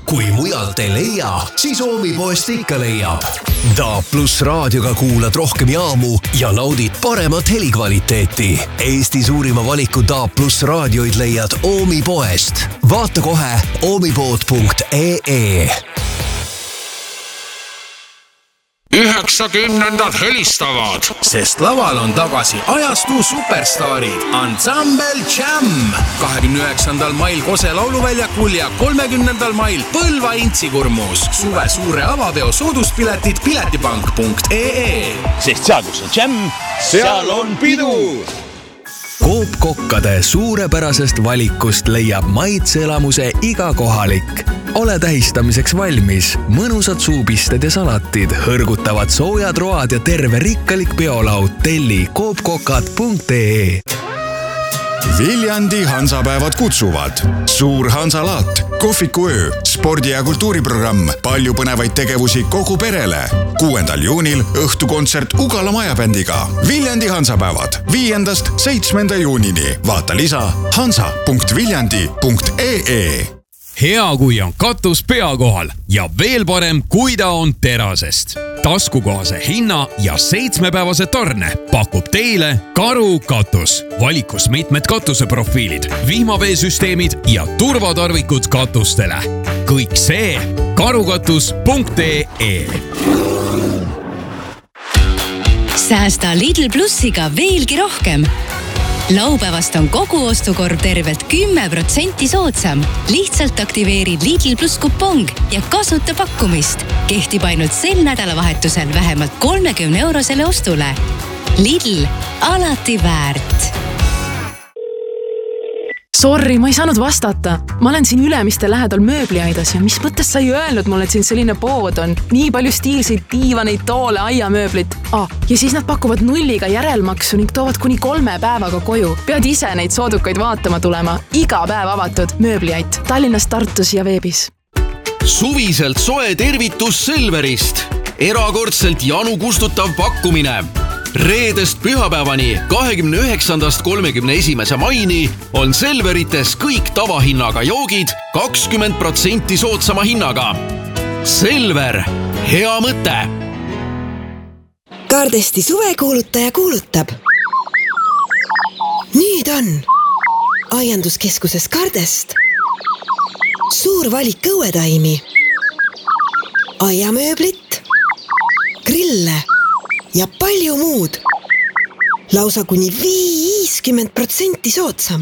Kui mujalt ei leia, siis Oomi-poest ikka leiab. DAB+ raadioga kuulad rohkem jaamu ja naudid paremat helikvaliteeti. Eesti suurima valiku DAB+ raadioid leiad Oomi-poest. Vaata kohe oomipood.ee. 90-ndad helistavad, sest laval on tagasi ajastu superstaarid Ansambel Jam 29. mail Kose lauluväljakul ja 30. mail Põlva Intsikurmus. Suve suure avapeo sooduspiletid piletipank.ee. Sest seal, kus on Jam, seal on pidu! Coop Kokkade suurepärasest valikust leiab maitseelamuse iga kohalik. Ole tähistamiseks valmis. Mõnusad suupisted ja salatid, hõrgutavad soojad road ja terve rikkalik peolaud. Telli coopkokad.ee. Viljandi Hansapäevad kutsuvad. Suur Hansalaat, kohvikuöö, spordi- ja kultuuriprogramm, palju põnevaid tegevusi kogu perele. 6. juunil õhtukontsert Ugala majabändiga. Viljandi Hansapäevad 5.–7. juunini. Vaata lisa hansa.viljandi.ee. Hea, kui on katus pea kohal ja veel parem, kui ta on terasest. Taskukohase hinna ja 7-päevase tarne pakub teile Karu katus. Valikus mitmed katuseprofiilid, vihmaveesüsteemid ja turvatarvikud katustele. Kõik see karukatus.ee. Säästa Lidl Plussiga veelgi rohkem. Laupäevast on kogu ostukorv tervelt 10% soodsam. Lihtsalt aktiveerid Lidl Plus kupong ja kasuta pakkumist. Kehtib ainult sel nädalavahetusel vähemalt 30-eurosele ostule. Lidl, alati väärt. Sorry, ma ei saanud vastata. Ma olen siin Ülemiste lähedal mööbliaidas ja mis mõttes sa ei öelnud mulle, et siin selline pood on? Nii palju stiilseid diivaneid, toole, aiamööblit. Ja siis nad pakuvad nulliga järelmaksu ning toovad kuni 3 päevaga koju. Pead ise neid soodukaid vaatama tulema. Iga päev avatud mööbliait. Tallinnas, Tartus ja veebis. Suviselt soe tervitus Selverist. Erakordselt janu kustutav pakkumine. Reedest pühapäevani 29. 31. maini on Selverites kõik tavahinnaga joogid 20% soodsama hinnaga. Selver, hea mõte! Kardesti suvekuulutaja kuulutab. Nüüd on aianduskeskuses Kardest suur valik õuetaimi, aiamööblit, grille ja palju muud. Lausa kuni 50% soodsam.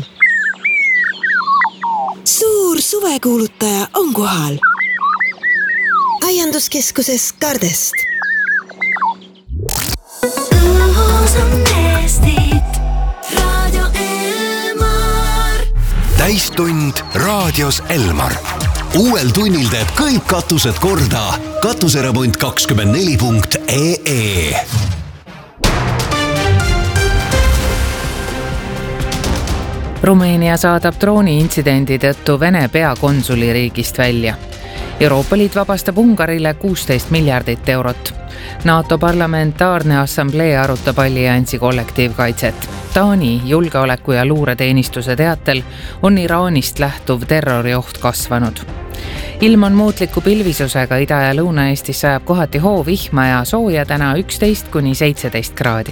Suur suvekuulutaja on kohal. Aianduskeskuses Kardest. Täistund raadios Elmar. Uuel tunnil teeb kõik katused korda. Katuseremont24.ee. Rumeenia saadab drooni-intsidendi tõttu Vene peakonsuli riigist välja. Euroopa Liit vabastab Ungarile 16 miljardit eurot. NATO parlamentaarne assamblee arutab alliansi kollektiivkaitset. Taani julgeoleku- ja luureteenistuse teatel on Iraanist lähtuv terrorioht kasvanud. Ilm on muutliku pilvisusega, Ida- ja Lõuna-Eestis sajab kohati hoovihma ja sooja täna 11–17 kraadi.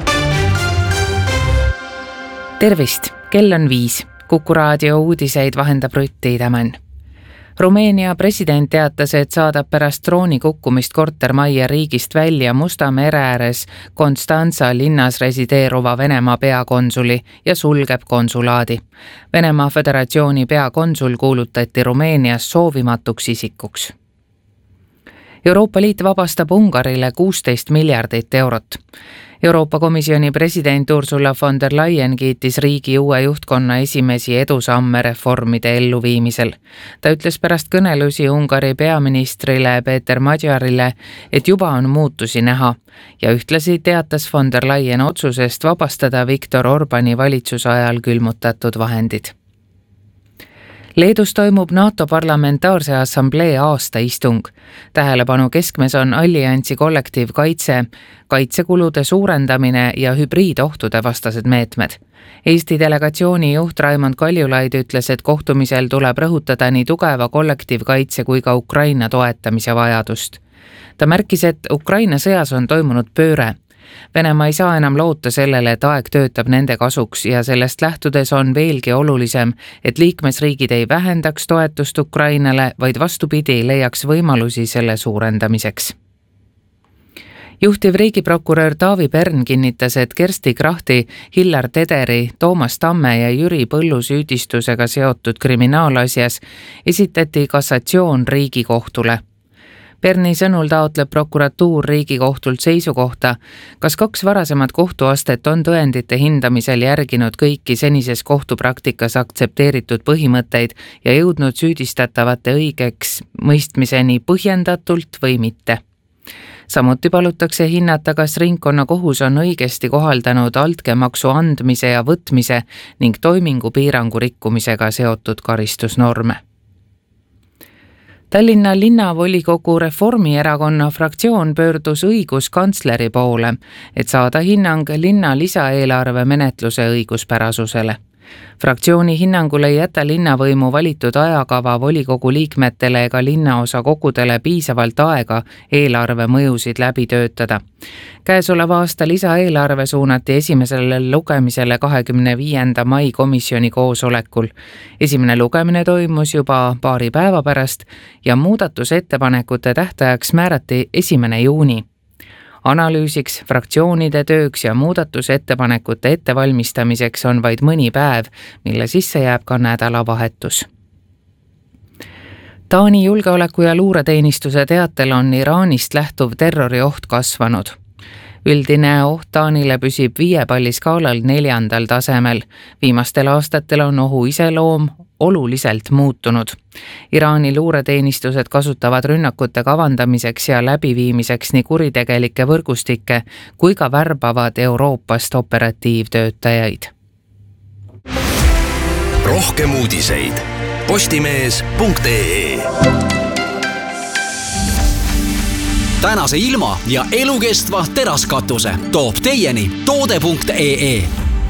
Tervist, kell on 5. Kuku raadio uudiseid vahendab Rutti Idamann. Rumeenia president teatas, et saadab pärast drooni kukkumist kortermajja riigist välja Musta mere ääres Konstantsa linnas resideeruva Venemaa peakonsuli ja sulgeb konsulaadi. Venemaa Föderatsiooni peakonsul kuulutati Rumeenias soovimatuks isikuks. Euroopa Liit vabastab Ungarile 16 miljardit eurot. Euroopa Komisjoni president Ursula von der Leyen kiitis riigi uue juhtkonna esimesi edusamme reformide elluviimisel. Ta ütles pärast kõnelusi Ungari peaministrile Peter Magyarile, et juba on muutusi näha ja ühtlasi teatas von der Leyen otsusest vabastada Viktor Orbani valitsuse ajal külmutatud vahendid. Leedus toimub NATO parlamentaarse assamblee aastaistung. Tähelepanu keskmes on alliansi kollektiivkaitse, kaitsekulude suurendamine ja hübriidohtude vastased meetmed. Eesti delegatsiooni juht Raimond Kaljulaid ütles, et kohtumisel tuleb rõhutada nii tugeva kollektiivkaitse kui ka Ukraina toetamise vajadust. Ta märkis, et Ukraina sõjas on toimunud pööre. Venemaa ei saa enam loota sellele, et aeg töötab nende kasuks ja sellest lähtudes on veelgi olulisem, et liikmesriigid ei vähendaks toetust Ukrainale, vaid vastupidi leiaks võimalusi selle suurendamiseks. Juhtiv riigiprokurör Taavi Pern kinnitas, et Kersti Krahti, Hillar Tederi, Toomas Tamme ja Jüri Põllu süüdistusega seotud kriminaalasjas esitati kassatsioon Riigikohtule. Perni sõnul taotleb prokuratuur Riigikohtult seisukohta, kas 2 varasemat kohtuastet on tõendite hindamisel järginud kõiki senises kohtupraktikas aktsepteeritud põhimõtteid ja jõudnud süüdistatavate õigeks mõistmiseni põhjendatult või mitte. Samuti palutakse hinnata, kas ringkonnakohus on õigesti kohaldanud altkäemaksu andmise ja võtmise ning toimingupiirangu rikkumisega seotud karistusnorme. Tallinna linnavolikogu Reformierakonna fraktsioon pöördus õiguskantsleri poole, et saada hinnang linna lisaeelarve menetluse õiguspärasusele. Fraktsiooni hinnangul ei jäta linnavõimu valitud ajakava volikogu liikmetele ega linnaosa kogudele piisavalt aega eelarve mõjusid läbi töötada. Käesoleva aasta lisaeelarve suunati esimesele lugemisele 25. mai komisjoni koosolekul. Esimene lugemine toimus juba paari päeva pärast ja muudatusettepanekute tähtajaks määrati 1. juuni. Analüüsiks, fraktsioonide tööks ja muudatusettepanekute ettevalmistamiseks on vaid mõni päev, mille sisse jääb ka nädalavahetus. Taani julgeoleku- ja luureteenistuse teatel on Iraanist lähtuv terrorioht kasvanud. Üldine oht Taanile püsib 5 palli skaalal 4. tasemel. Viimastel aastatel on ohu iseloom oluliselt muutunud. Iraani luureteenistused kasutavad rünnakute kavandamiseks ja läbiviimiseks nii kuritegelikke võrgustikke kui ka värbavad Euroopast operatiivtöötajaid. Rohkem uudiseid postimees.ee. Tänase ilma ja elukestva teraskatuse toob teieni toode.ee.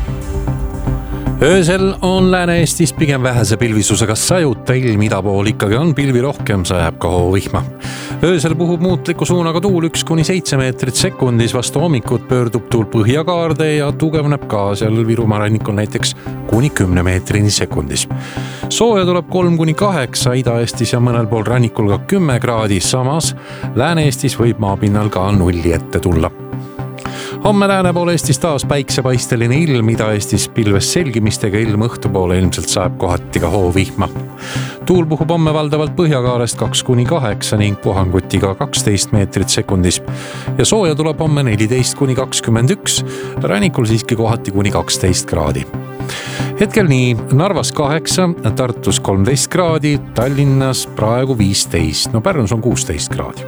Öösel on Lääne-Eestis pigem vähese pilvisusega sajuta ilm, ida pool ikkagi on pilvi rohkem, sajab ka hoovihma. Öösel puhub muutliku suunaga tuul 1–7 meetrit sekundis, vastu hommikut pöördub tuul põhjakaarde ja tugevneb ka seal Virumaa rannikul näiteks kuni 10 meetrini sekundis. Sooja tuleb 3–8, Ida-Eestis ja mõnel pool rannikul ka 10 kraadi, samas Lääne-Eestis võib maapinnal ka 0 ette tulla. Homme lääne poole Eestis taas päiksepaisteline ilm, Ida-Eestis pilves selgimistega ilm, õhtupoole ilmselt saab kohati ka hoovihma. Tuul puhub homme valdavalt põhjakaarest 2–8 ning puhangutiga 12 meetrit sekundis. Ja sooja tuleb homme 14–21, rannikul siiski kohati kuni 12 kraadi. Hetkel nii, Narvas 8, Tartus 13 kraadi, Tallinnas praegu 15, no Pärnus on 16 kraadi.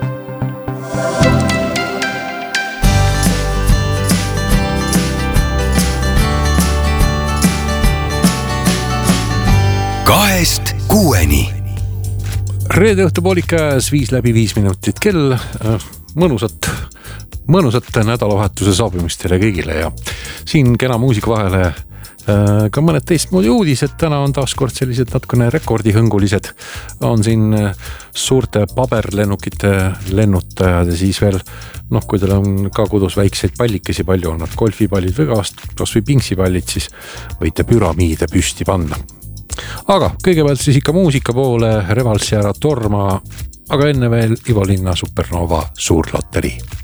Kahest 6-ni. Reede õhtupoolik käes 5 minutit kell. Mõnusat nädalavahetuse saabumist teile kõigile ja siin kena muusika vahele ka mõned teistmoodi uudised. Täna on taas kord sellised natukene rekordihõngulised. On siin suurte paberlennukite lennutajad ja siis veel, kui teil on ka kodus väikseid pallikesi palju, on nad golfipallid või kas või pingsipallid, siis võite püramiide püsti panna. Aga kõigepealt siis ikka muusika poole Revalsi ära Torma, aga enne veel Ivo Linna Supernova suurloterii.